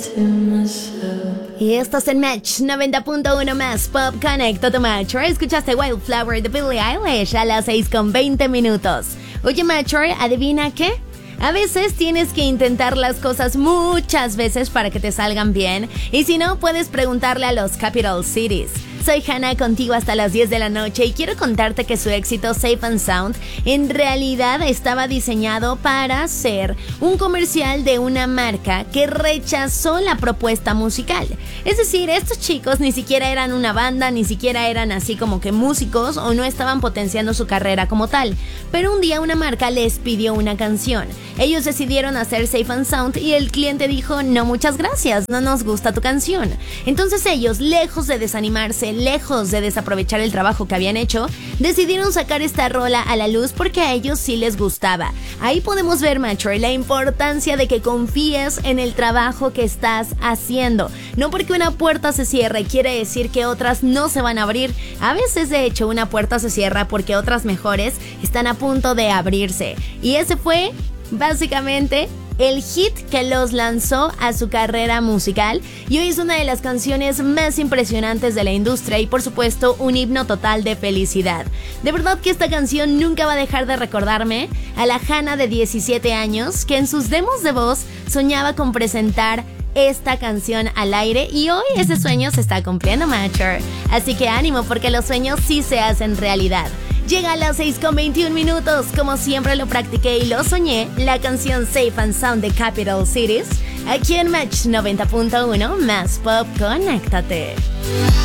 Y estás en Match 90.1 más Pop Connect to Match. Escuchaste Wildflower de Billie Eilish a las 6:20. Oye, Matcher, ¿adivina qué? A veces tienes que intentar las cosas muchas veces para que te salgan bien. Y si no, puedes preguntarle a los Capital Cities. Soy Hannah, contigo hasta las 10 de la noche y quiero contarte que su éxito Safe and Sound en realidad estaba diseñado para ser un comercial de una marca que rechazó la propuesta musical. Es decir, estos chicos ni siquiera eran una banda, ni siquiera eran así como que músicos o no estaban potenciando su carrera como tal. Pero un día una marca les pidió una canción. Ellos decidieron hacer Safe and Sound y el cliente dijo: no, muchas gracias, no nos gusta tu canción. Entonces ellos, lejos de desanimarse, lejos de desaprovechar el trabajo que habían hecho, decidieron sacar esta rola a la luz porque a ellos sí les gustaba. Ahí podemos ver, macho, la importancia de que confíes en el trabajo que estás haciendo. No porque una puerta se cierre quiere decir que otras no se van a abrir. A veces, de hecho, una puerta se cierra porque otras mejores están a punto de abrirse. Y ese fue básicamente el hit que los lanzó a su carrera musical y hoy es una de las canciones más impresionantes de la industria y por supuesto un himno total de felicidad. De verdad que esta canción nunca va a dejar de recordarme a la Hannah de 17 años que en sus demos de voz soñaba con presentar esta canción al aire y hoy ese sueño se está cumpliendo, Matcher. Así que ánimo porque los sueños sí se hacen realidad. Llega a las 6:21, como siempre lo practiqué y lo soñé, la canción Safe and Sound de Capital Cities, aquí en Match 90.1 más Pop, conéctate.